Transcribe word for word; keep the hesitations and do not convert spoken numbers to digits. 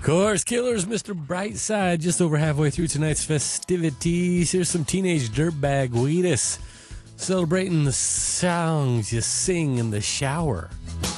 Course Killers, Mister Brightside, just over halfway through tonight's festivities. Here's some teenage dirtbag Wheatus celebrating the songs you sing in the shower.